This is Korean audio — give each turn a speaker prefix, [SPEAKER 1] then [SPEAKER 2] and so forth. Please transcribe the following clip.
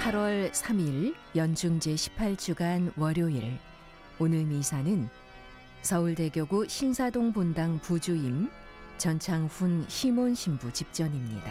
[SPEAKER 1] 8월 3일 연중제 18주간 월요일, 오늘 미사는 서울대교구 신사동 본당 부주임 전창훈 시몬 신부 집전입니다.